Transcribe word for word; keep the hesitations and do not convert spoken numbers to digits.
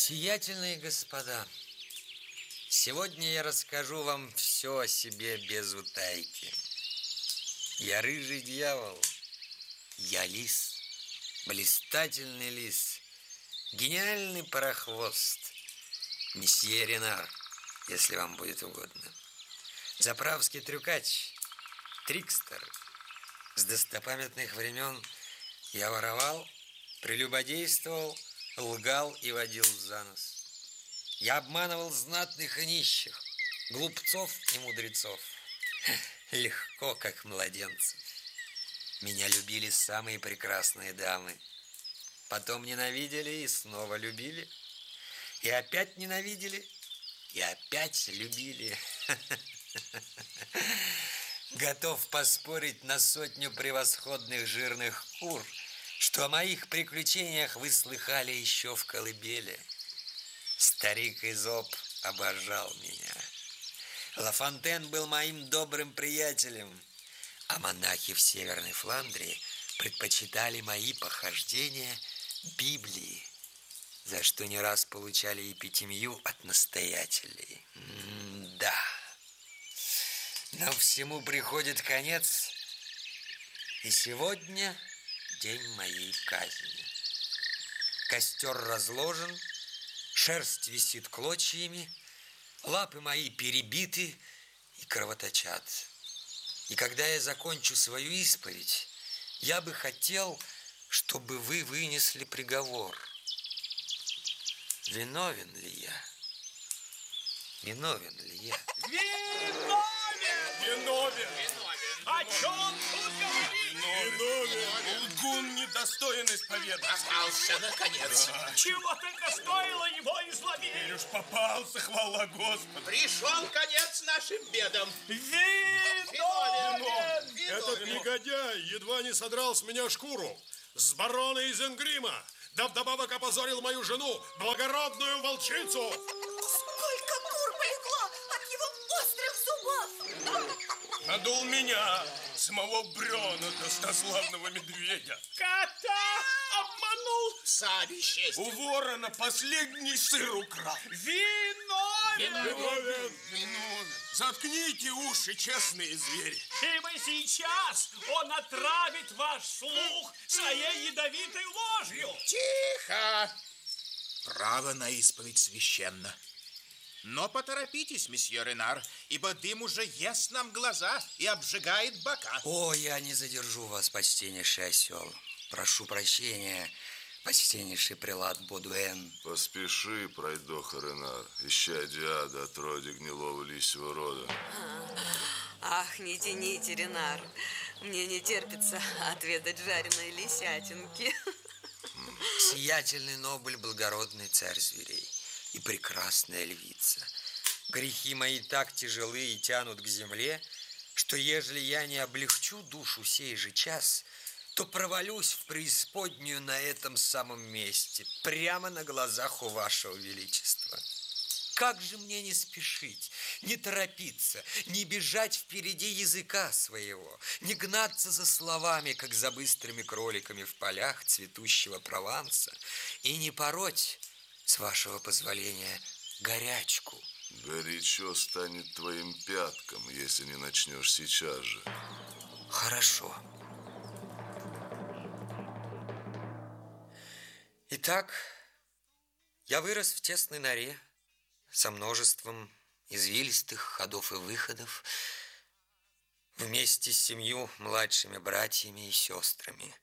Сиятельные господа, сегодня я расскажу вам все о себе без утайки. Я рыжий дьявол, я лис, блистательный лис, гениальный парохвост, месье Ренар, если вам будет угодно. Заправский трюкач, трикстер. С достопамятных времен я воровал, прелюбодействовал, лгал и водил за нос. Я обманывал знатных и нищих, глупцов и мудрецов. Легко, как младенцев. Меня любили самые прекрасные дамы. Потом ненавидели и снова любили. И опять ненавидели, и опять любили. Готов поспорить на сотню превосходных жирных кур, что о моих приключениях вы слыхали еще в колыбели. Старик Изоп обожал меня. Лафонтен был моим добрым приятелем, а монахи в Северной Фландрии предпочитали мои похождения Библии, за что не раз получали эпитемию от настоятелей. М-да. Но всему приходит конец, и сегодня день моей казни. Костер разложен, шерсть висит клочьями, лапы мои перебиты и кровоточат. И когда я закончу свою исповедь, я бы хотел, чтобы вы вынесли приговор. Виновен ли я? Виновен ли я? Виновен! Виновен! О чем тут говорить? Виновен! Лгун недостоин исповедаться. Остался, наконец. Да. Чего только стоило его изловить? Или уж попался, хвала Господу. Пришел конец нашим бедам. Виновен! Виновен! Этот негодяй едва не содрал с меня шкуру. С барона из Энгрима. Да вдобавок опозорил мою жену, благородную волчицу. Сколько кур полегло от его острых зубов! Надул меня, самого Брёна, достославного медведя. Кота обманул! Сами честь. У ворона последний сыр украл. Виновен! Виновен! Виновен. Заткните уши, честные звери. Ибо сейчас он отравит ваш слух своей ядовитой ложью. Тихо! Право на исповедь священно. Но поторопитесь, месье Ренар, ибо дым уже ест нам глаза и обжигает бока. О, я не задержу вас, почтеннейший осел. Прошу прощения, почтеннейший прелат Бодуэн. Поспеши, пройдоха Ренар, исчадие ада, отродье гнилого лисьего рода. Ах, не тяните, Ренар. Мне не терпится отведать жареной лисятинки. Сиятельный Нобль, благородный царь зверей и прекрасная львица. Грехи мои так тяжелы и тянут к земле, что ежели я не облегчу душу сей же час, то провалюсь в преисподнюю на этом самом месте, прямо на глазах у вашего величества. Как же мне не спешить, не торопиться, не бежать впереди языка своего, не гнаться за словами, как за быстрыми кроликами в полях цветущего Прованса, и не пороть, с вашего позволения, горячку. Горячо станет твоим пяткам, если не начнешь сейчас же. Хорошо. Итак, я вырос в тесной норе со множеством извилистых ходов и выходов, вместе с семью младшими братьями и сестрами.